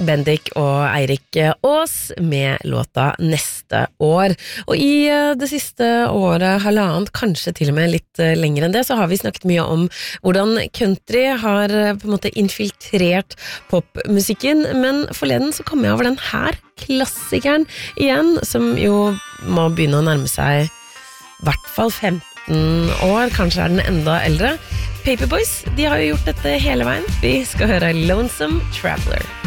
Bendik og Eirik Aas med låta Neste år. Og i det siste året, halvannet, kanskje til og med litt lenger enn det, så har vi snakket mye om hvordan country har på en måte infiltrert popmusikken, men forleden så kom jeg over den her klassikeren igjen, som jo må begynne å nærme seg i hvert fall 15 år, kanskje er den enda eldre. Paperboys, de har jo gjort dette hele veien. Vi skal høre Lonesome Traveler.